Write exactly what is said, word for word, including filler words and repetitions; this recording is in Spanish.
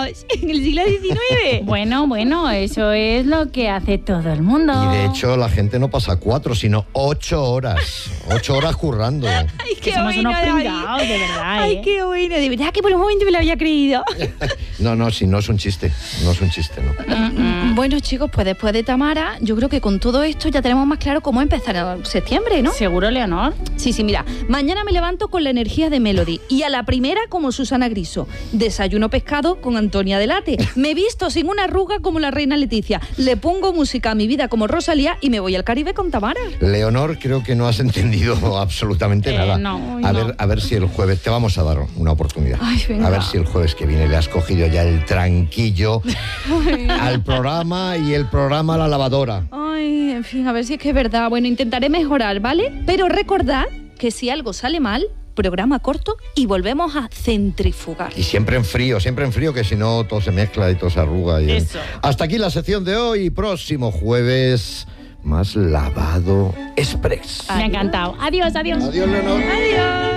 estamos? ¿En el siglo diecinueve? Bueno, bueno, eso es lo que hace todo el mundo. Y de hecho la gente no pasa cuatro, sino ocho horas. Ocho horas currando. Ay, Que qué somos bueno, unos David. pringados, de verdad, Ay, ¿eh? qué bueno. De verdad que por un momento me lo había creído. No, no, si no es un chiste. No es un chiste, ¿no? Bueno, chicos, pues después de Tamara, yo creo que con todo esto ya tenemos más claro cómo empezar en septiembre, ¿no? ¿Seguro, Leonor? Sí, sí, mira, mañana me levanto con la energía de Melody y a la primera como Susana Griso. Desayuno pescado con Antonia Delate. Me visto sin una arruga como la reina Leticia. Le pongo música a mi vida como Rosalía y me voy al Caribe con Tamara. Leonor, creo que no has entendido absolutamente Eh, nada. no, a, no. ver, a ver si el jueves te vamos a dar una oportunidad. Ay, venga. A ver si el jueves que viene le has cogido ya el tranquillo al programa y el programa a la lavadora. Ay, en fin, a ver si es que es verdad. Bueno, intentaré mejorar, ¿vale? Pero recordad que si algo sale mal, programa corto y volvemos a centrifugar. Y siempre en frío, siempre en frío, que si no todo se mezcla y todo se arruga. Y Eso. Hasta aquí la sección de hoy. Próximo jueves, más lavado express. Me ha encantado. Adiós, adiós. Adiós, Leonor. Adiós.